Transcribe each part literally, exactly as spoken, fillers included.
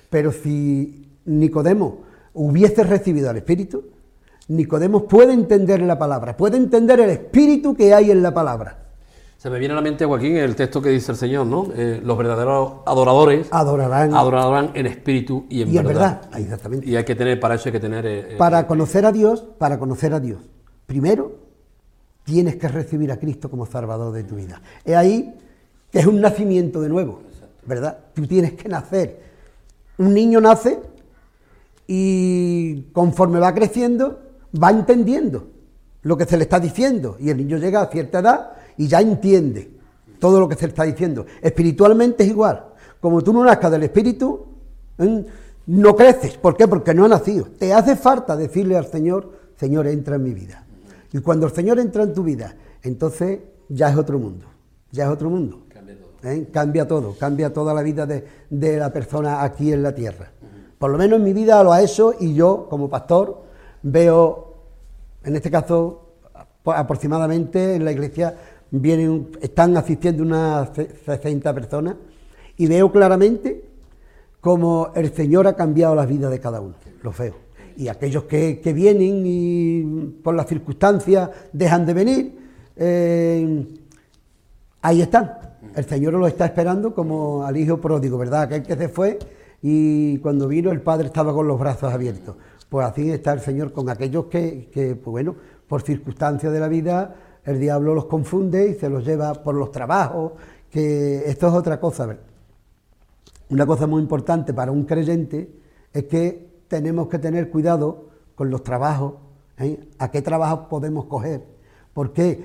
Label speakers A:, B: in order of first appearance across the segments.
A: Pero si Nicodemo hubiese recibido al Espíritu, Nicodemo puede entender la palabra, puede entender el espíritu que hay en la palabra.
B: Se me viene a la mente, Joaquín, el texto que dice el Señor, ¿no? Eh, los verdaderos adoradores
A: adorarán,
B: adorarán en espíritu y en
A: y
B: verdad.
A: en verdad. Exactamente.
B: Y hay que tener, para eso hay que tener... Eh,
A: para conocer a Dios, para conocer a Dios, primero tienes que recibir a Cristo como Salvador de tu vida. Es ahí que es un nacimiento de nuevo, ¿verdad? Tú tienes que nacer. Un niño nace y conforme va creciendo, va entendiendo lo que se le está diciendo. Y el niño llega a cierta edad y ya entiende todo lo que se le está diciendo. Espiritualmente es igual. Como tú no nazcas del Espíritu, no creces. ¿Por qué? Porque no has nacido. Te hace falta decirle al Señor, Señor, entra en mi vida. Y cuando el Señor entra en tu vida, entonces ya es otro mundo. Ya es otro mundo.
B: Cambia todo.
A: ¿Eh? Cambia todo. Cambia toda la vida de, de la persona aquí en la tierra. Por lo menos en mi vida lo ha hecho, y yo, como pastor, veo, en este caso, aproximadamente en la iglesia vienen, están asistiendo unas sesenta personas, y veo claramente cómo el Señor ha cambiado las vidas de cada uno, lo veo. Y aquellos que, que vienen y por las circunstancias dejan de venir, eh, ahí están. El Señor los está esperando como al hijo pródigo, ¿verdad? Aquel que se fue y cuando vino el Padre estaba con los brazos abiertos. Pues así está el Señor con aquellos que, que pues bueno, por circunstancias de la vida, el diablo los confunde y se los lleva por los trabajos, que esto es otra cosa, ¿verdad? Una cosa muy importante para un creyente es que tenemos que tener cuidado con los trabajos, ¿eh? ¿A qué trabajo podemos coger? ¿Por qué?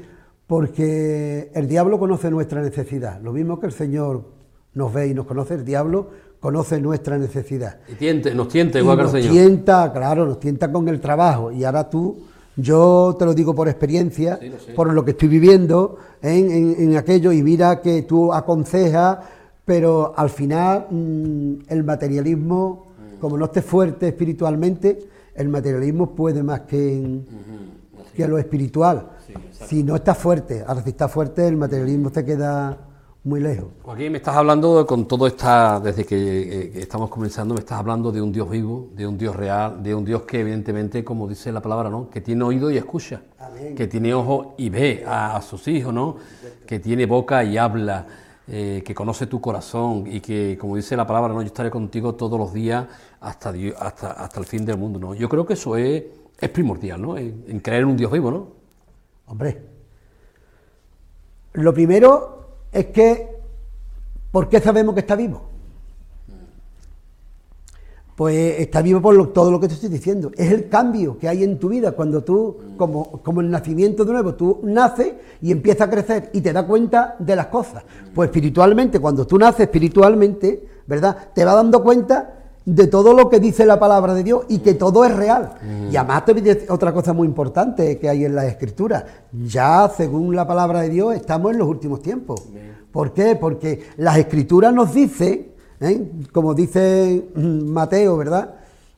A: Porque el diablo conoce nuestra necesidad, lo mismo que el Señor nos ve y nos conoce, el diablo conoce nuestra necesidad.
B: Y tiente, nos tienta igual que el Señor.
A: Nos tienta, claro, nos tienta con el trabajo. Y ahora tú, yo te lo digo por experiencia, sí, lo sé, por lo que estoy viviendo en, en, en aquello, y mira que tú aconsejas, pero al final mmm, el materialismo, uh-huh, como no esté fuerte espiritualmente, el materialismo puede más que, en, uh-huh, que lo espiritual. Sí, si no está fuerte, ahora si está fuerte, el materialismo se queda muy lejos.
B: Joaquín, me estás hablando de, con todo esta, desde que, eh, que estamos comenzando, me estás hablando de un Dios vivo, de un Dios real, de un Dios que evidentemente, como dice la palabra, ¿no?, que tiene oído y escucha. Amén. Que tiene ojo y ve a, a sus hijos, ¿no?, que tiene boca y habla, eh, que conoce tu corazón y que, como dice la palabra, ¿no?, yo estaré contigo todos los días hasta, Dios, hasta, hasta el fin del mundo, ¿no? Yo creo que eso es, es primordial, ¿no?, en, en creer en un Dios vivo, ¿no?
A: Hombre, lo primero es que, ¿por qué sabemos que está vivo? Pues está vivo por lo, todo lo que te estoy diciendo. Es el cambio que hay en tu vida cuando tú, como, como el nacimiento de nuevo, tú naces y empiezas a crecer y te das cuenta de las cosas. Pues espiritualmente, cuando tú naces espiritualmente, ¿verdad?, te vas dando cuenta de todo lo que dice la palabra de Dios y que todo es real. Mm. Y además te voy a decir otra cosa muy importante que hay en las Escrituras. Ya, según la palabra de Dios, estamos en los últimos tiempos. Mm. ¿Por qué? Porque las Escrituras nos dicen, ¿eh?, como dice Mateo, ¿verdad?,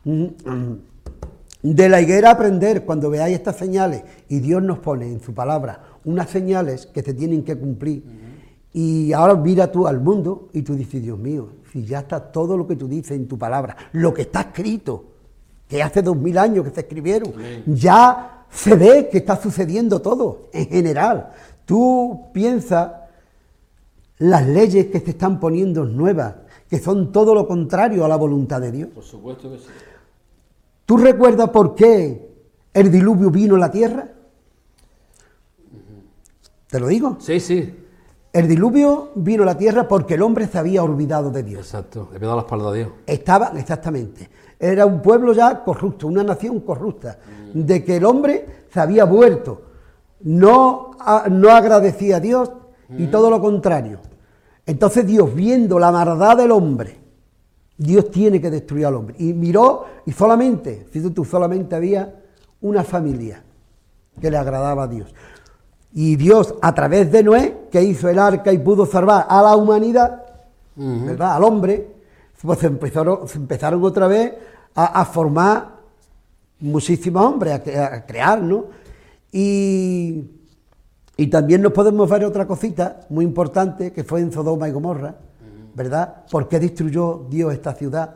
A: de la higuera aprender cuando veáis estas señales, y Dios nos pone en su palabra unas señales que se tienen que cumplir. Mm. Y ahora mira tú al mundo y tú dices, Dios mío, si ya está todo lo que tú dices en tu palabra, lo que está escrito, que hace dos mil años que se escribieron, amén, ya se ve que está sucediendo todo, en general. Tú piensas las leyes que se están poniendo nuevas, que son todo lo contrario a la voluntad de Dios.
B: Por supuesto que sí.
A: ¿Tú recuerdas por qué el diluvio vino a la tierra? Uh-huh. ¿Te lo digo?
B: Sí, sí.
A: El diluvio vino a la tierra porque el hombre se había olvidado de Dios.
B: Exacto, le había dado la espalda a Dios.
A: Estaba, exactamente. Era un pueblo ya corrupto, una nación corrupta, mm. de que el hombre se había vuelto, no, a, no agradecía a Dios mm. y todo lo contrario. Entonces Dios, viendo la maldad del hombre, Dios tiene que destruir al hombre. Y miró, y solamente, fíjate tú, solamente había una familia que le agradaba a Dios. Y Dios, a través de Noé, que hizo el arca y pudo salvar a la humanidad, uh-huh, ¿verdad?, al hombre, pues se empezaron, se empezaron otra vez a, a formar muchísimos hombres, a, a crear, ¿no? Y, y también nos podemos ver otra cosita muy importante, que fue en Sodoma y Gomorra, uh-huh, ¿verdad? ¿Por qué destruyó Dios esta ciudad?